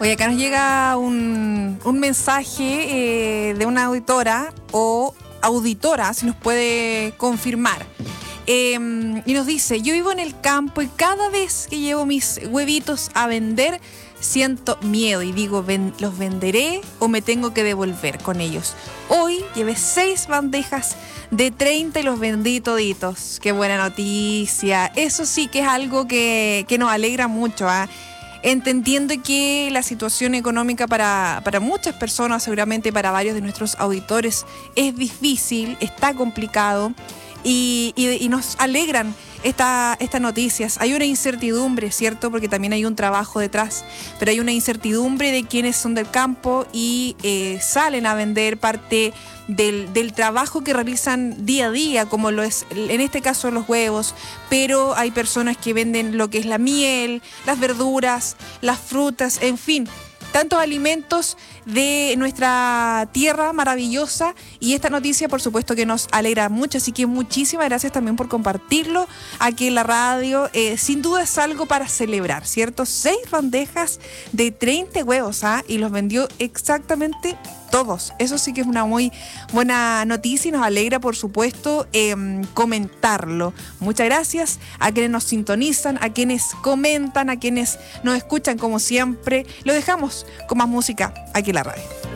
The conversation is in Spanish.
Oye, acá nos llega un mensaje de una auditora o auditora, si nos puede confirmar. Y nos dice: yo vivo en el campo y cada vez que llevo mis huevitos a vender siento miedo y digo, ¿los venderé o me tengo que devolver con ellos? Hoy llevé 6 bandejas de 30 y los vendí toditos. Qué buena noticia. Eso sí que es algo que nos alegra mucho, ¿eh? Entendiendo que la situación económica para muchas personas, seguramente para varios de nuestros auditores, es difícil, está complicado y nos alegran estas noticias. Hay una incertidumbre, ¿cierto? Porque también hay un trabajo detrás, pero hay una incertidumbre de quienes son del campo y salen a vender parte del trabajo que realizan día a día, como lo es en este caso los huevos, pero hay personas que venden lo que es la miel, las verduras, las frutas, en fin, tantos alimentos de nuestra tierra maravillosa, y esta noticia por supuesto que nos alegra mucho, así que muchísimas gracias también por compartirlo aquí en la radio. Sin duda es algo para celebrar, ¿cierto? 6 bandejas de 30 huevos, y los vendió exactamente todos. Eso sí que es una muy buena noticia y nos alegra, por supuesto, comentarlo. Muchas gracias a quienes nos sintonizan, a quienes comentan, a quienes nos escuchan como siempre. Lo dejamos con más música aquí en la radio.